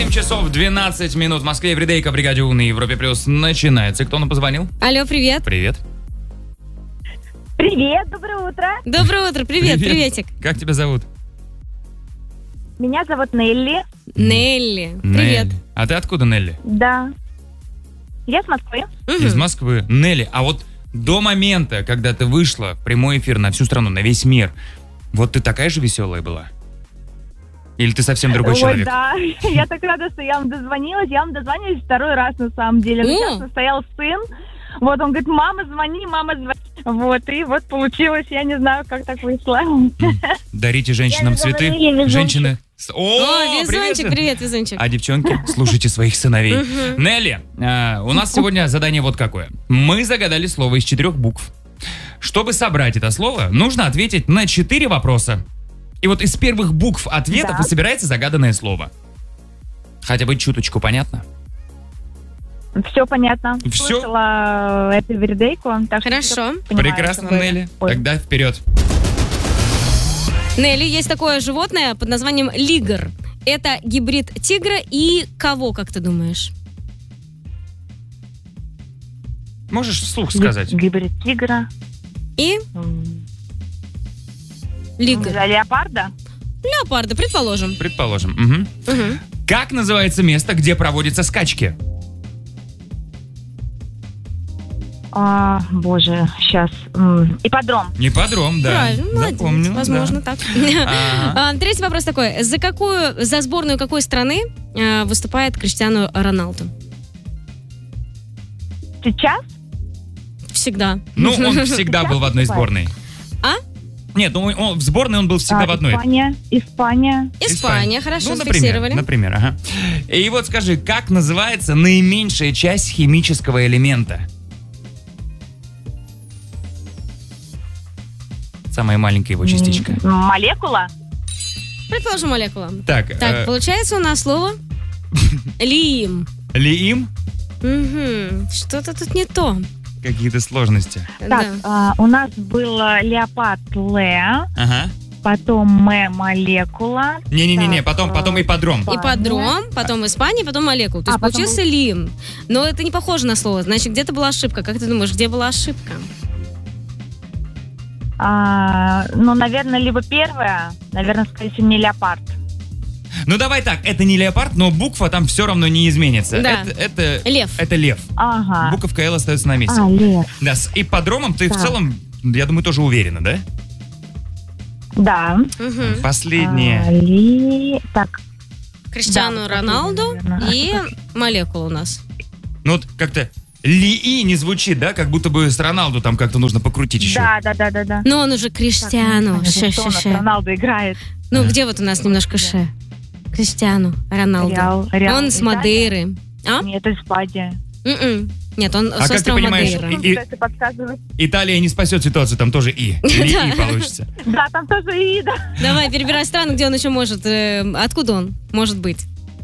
7 часов 12 минут в Москве. Эвридейка, бригаде У на Европе Плюс начинается. Кто нам позвонил? Алло, привет. Привет. Привет, доброе утро. Доброе утро, приветик. Как тебя зовут? Меня зовут Нелли. Нелли, привет. Нелли. А ты откуда, Нелли? Да. Я с Москвы. Из Москвы. Нелли, а вот до момента, когда ты вышла в прямой эфир на всю страну, на весь мир, вот ты такая же веселая была? Или ты совсем другой человек? Да, я так рада, что я вам дозвонилась. Я вам дозвонилась второй раз, на самом деле. Сейчас настоял сын. Вот, он говорит, мама, звони. Вот, и вот получилось, я не знаю, как так вышло. Дарите женщинам цветы. Женщины... О, везунчик, привет, везунчик. А девчонки, слушайте своих сыновей. Нелли, у нас сегодня задание вот какое. Мы загадали слово из 4 букв. Чтобы собрать это слово, нужно ответить на 4 вопроса. И вот из первых букв ответов и собирается загаданное слово. Хотя бы чуточку понятно? Все понятно. Все? Слушала эту Эвридейку. Хорошо. Прекрасно, Нелли. Тогда вперед. Нелли, есть такое животное под названием лигр. Это гибрид тигра и кого, как ты думаешь? Можешь вслух сказать? Гибрид тигра. И? Лигр. Леопарда? Леопарда, предположим. Предположим. Угу. Как называется место, где проводятся скачки? Боже, сейчас. Ипподром. Ипподром, да. Правильно, молодец. Запомнила, Возможно, да. так. Третий вопрос такой. За сборную какой страны выступает Криштиану Роналду? Сейчас? Всегда. Ну, он всегда был в одной сборной. А? Нет, ну в сборной он был всегда в одной. Испания, хорошо, ну, зафиксировали. Например, ага. И вот скажи, как называется наименьшая часть химического элемента? Самая маленькая его частичка. Молекула? Предположим, молекула. Так, получается у нас слово лиим. Лиим? Угу. Что-то тут не то. Какие-то сложности. Так, у нас был леопард Ле, потом молекула. Не-не-не, потом ипподром. Ипподром, потом Испания, потом молекула. То есть получился лиим. Но это не похоже на слово. Значит, где-то была ошибка. Как ты думаешь, где была ошибка? Ну, наверное, либо первая, наверное, скорее всего, не леопард. Ну, давай так, это не леопард, но буква там все равно не изменится. Да. Это лев. Это лев. Ага. Буковка Л остается на месте. Лев. Да, с ипподромом ты в целом, я думаю, тоже уверена, да? Да. Угу. Последнее. Так. Криштиану Роналду и молекула у нас. Ну, вот как-то Лии не звучит, да? Как будто бы с Роналду там как-то нужно покрутить еще. Да. Но он уже Криштиану. Роналду играет. Ну, где вот у нас немножко ше? Криштиану Роналду. Реал. Он с Мадейры. А? Нет, это Испания. Нет, он с как ты острова понимаешь, Мадейра. Италия не спасет ситуацию, там тоже И. Лии получится. Да, там тоже И, да. Давай, перебирай страны, где он еще может. Откуда он может быть?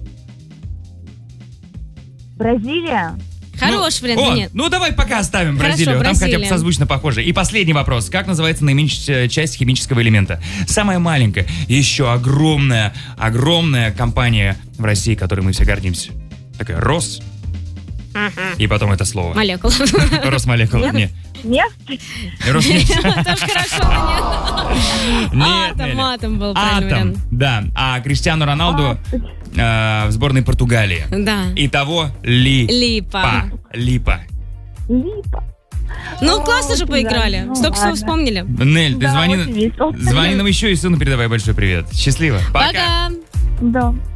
Бразилия. Хороший вариант, нет? Ну давай пока оставим Хорошо, Бразилию, там хотя бы Бразилия. созвучно похоже. И последний вопрос. Как называется наименьшая часть химического элемента? Самая маленькая, еще огромная компания в России, которой мы все гордимся. Такая Рос. И потом это слово. Молекула. Росмолекула. Нет. Нефть? Роснефть. Тоже хорошо, нет? Атом был правильный вариант. Да. А Криштиану Роналду в сборной Португалии. Да. Итого Липа. Липа. Ну, классно же поиграли. Столько всего вспомнили. Нель, ты звони нам еще и сыну передавай большой привет. Счастливо. Пока. Да.